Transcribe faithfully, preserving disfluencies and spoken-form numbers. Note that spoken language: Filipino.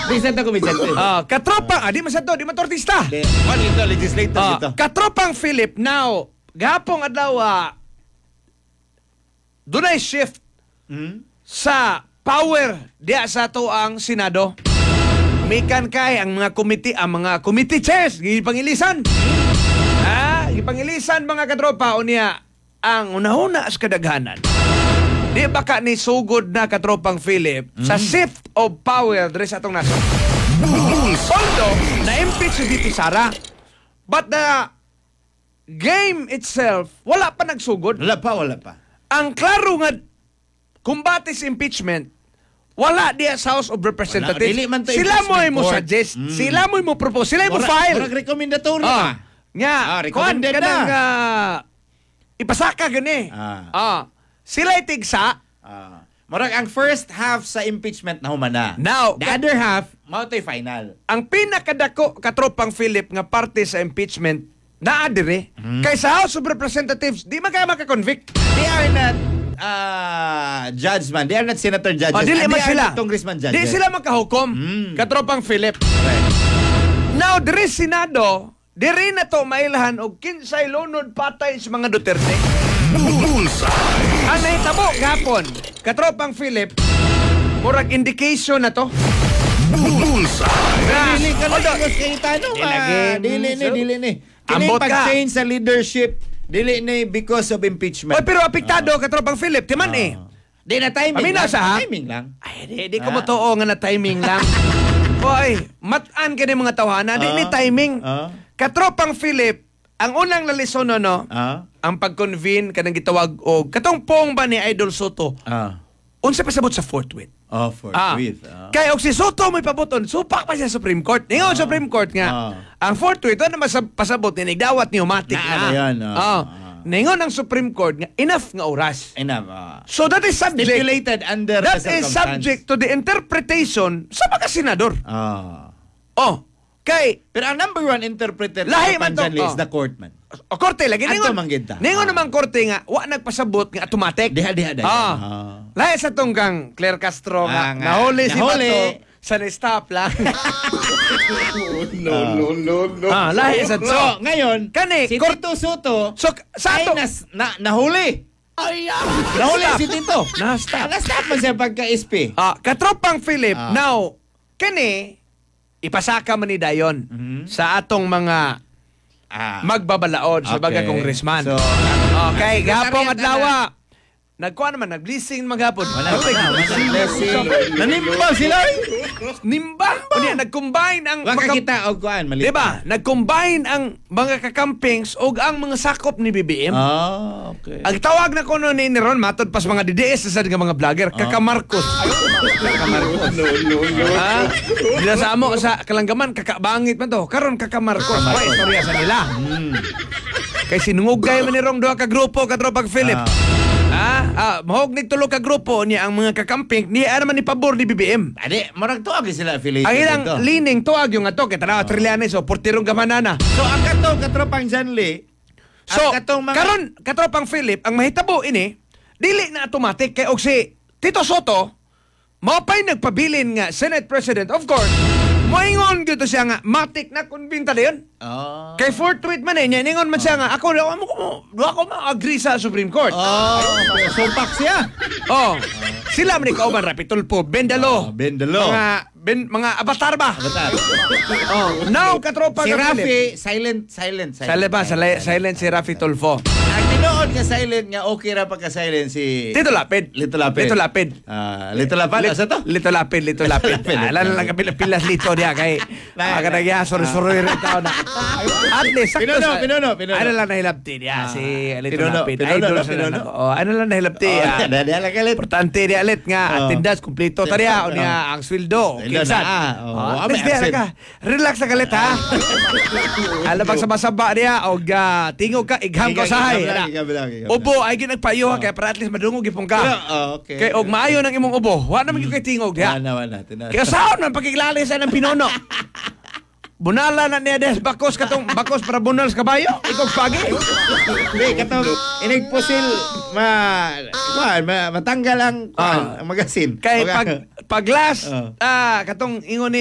Di sa ito kumisyente. Ah, katropang, ah, di man sa to, di man to artista. Di, man ito, legislator Ah, ito. katropang Philip, now, gapong adlaw, ah, dunay shift Hmm? sa power diya sa to ang Senado. Mikan kay ang mga committee, ang mga committee chairs, gipangilisan. Ah, gipangilisan mga katropa o niya ang unahuna sa kadaghanan. Di ba ka ni sugod na katropang Philip sa shift of power diri sa atong nasod? Although, na-impeach si V P Sara, but the game itself, wala pa nagsugod. Wala pa, wala pa. Ang klaro nga kumbatis impeachment, wala diya sa House of Representatives. Wala, dili man to Sila mo impeachment mo court. suggest, Mm. sila mo mo propose, sila mo Mura- file. Murag recommendatory Ah, pa. nga, Ah, kuan recommended ka nang na. ah, ipasaka gani. Ah. Ah. Sila itigsa. Ah. Murag ang first half sa impeachment na humana. Now, The ka- other half, mao to'y final. ang pinakadako katropang Philip nga parte sa impeachment naa dire. Hmm. Kay sa House of Representatives, di man kaya maka-convict. They are not uh, judge man. They are not senator judges. Oh, dili And man they are sila. not congressman judges. Di sila makahukom. Mm. Katropang Philip. Correct. Now, diri Senado, diri na to mailhan og kinsay lunod patay sa mga Duterte. Ang nahitabo gapon, katropang Philip, murag indication na to. Na, Dili ka although, lang kay tanong. Dili lagi. ah. Dili ni, So, dili ni. Kini ambot ka. pag-change sa leadership, dili ni because of impeachment. Oy, pero apektado katropang Philip, timan eh. Di na timing Paminaw lang. sa, ha? Timing lang. Ay, di, di ko Ah. mo to nga na timing lang. Oy, matan ka ni mga tawhana, di ni Ah. timing. Ah. Katropang Philip, ang unang nalison no, no, Ah. ang pag-convene kanang gitawag og katong pong ba ni Idol Soto. Ah. Unsa pasabot sa forthwith? Oh, for Ah. with. Ah. Kay og si Soto may pabuton, supak pa siya sa Supreme Court. Ningon sa Supreme Court nga, Ah. ang forthwith ano masab- pasabot ni nigdawat ni Umatik Na, na. ano yan, ah. Ah. Ah. Ningon ang Supreme Court nga enough nga oras. Enough. ah. So that is subject Stipulated under that the is circumstance. subject to the interpretation sa mga senador. Ah. Oh, kay Pero ang number one interpreter Lahi sa man to, Panjanli is oh. the court man. o korte lagi Adto ningon. man gid ta. Ningon Ah. naman korte nga wa nagpasabot nga automatic. Diha, diha, diha. Ah. Ah. Lahi sa tunggang Claire Castro nga, Ah, nga. nahuli si Nahuli. Bato sa stop lang. no, no, no, no. Ah, lahi sa So, ngayon, Kani, si court- Tito Soto So sa ay ato nas, na, nahuli. ay Nahuli si Tito. Na-stop. Na-stop man siya pagka-S P. Ah, katropang Philip, Ah. now kani ipasaka man ni dayon Mhm. sa atong mga Ah. magbabalaod sa Okay. mga congressman. So, Okay, ang- gapong ang- adlaw. Nagkuha naman, nag-blessing maghapon. Wala na, wala na blessing. Nanimbaw sila. Nimba! O niya, nag-combine ang... Waka magka- kita og kuan mali. Diba? Nag-combine ang mga kakampings o ang mga sakop ni B B M. Ah, okay. Ang tawag na kuno ni ni Ron, matod pas mga D D S sa nga mga vlogger, Ah. kakamarkos. Kamarcos. No, no, no. Ha? Dila sa amo, sa kalanggaman, kakabangit man to. Karon kakamarkos. Why, istorya sa nila. Hmm. Kay sinungugay man ni Rong duha ka grupo, katropag Philip. Ah, ah, mahog ni tulo ka grupo niya ang mga kakamping, niya naman ni pabor ni B B M. Ade, marag tuwag sila affiliated. Ang ilang dito. lining tuwag yung ato, kaya tanawa Trillanes o portirong gamanana. So, ang katong katropang Janli, So, ang katong mga... karon katropang Philip, ang mahitabo ini, dili na automatic kay og si Tito Soto, maupay nagpabilin nga Senate President, of course, moingon gyud to siya nga matik na kumbinta dayon. Oh. Kay forthwith man eh, niya ningon man siya nga ako ako mo duha ko ma-agree sa Supreme Court. Oh, sumpak siya. Oh. Sila man ni kauban Rapitulpo, Bendalo. Oh, Bendalo. Mga ben, mga avatar ba? Batar. Oh, now katropa Si ka, Philip. Rafi, silent, silent, silent. Sale ba? Sale, silent si Rafi Tulfo. Ang tinuod nga silent nga, okay ra pagka-silent si... Tito Lapid. Lito Lapid. Lito Lapid. Ah, Lito Lapid. Lit- Asa to? Lito Lapid, Lito Lapid. Lapid, Ah, Lito Lalo lang Lapid. kapilas lito niya kay Na- aga nagya sorry-sorry rin tao na. At least sakto Pinuno, sa- pinuno, pinuno. Ano lang nahilabti niya Ah, si Lito pinuno, Lapid. pinuno, Idol no, sa pinuno. lang. Oh, ano lang nahilabti. Oh, ah. dali lang kalit. Importante di alit nga Oh. attendance kumpleto tariya o Oh. niya ang sweldo. Sweldo Kinsan. na, ah. Oh, Oh, at may least di absent. ka. Relax na kalit ha. Alam pag sabah-sabah niya o tingog ka igham ko Ikaw- sahay. ikaw lang, ikaw lang, ikaw lang. Ubo ay ginagpayo ha kaya para at least madungog ipong ka. Pero, oh, okay. Kay og maayo ng imong ubo. Wa naman yung kay tingog diha. Wala, wala. Tinan- Kaya saan man pagkiglali sa ng pinuno. Bunala na niya des bakos katong bakos para bunal sa kabayo. Ikaw pagi. Hindi, katong inigpusil ma, ma, ma matanggal ang, Ah. ang magasin. Kay Okay. pag paglas Oh. ah katong ingon ni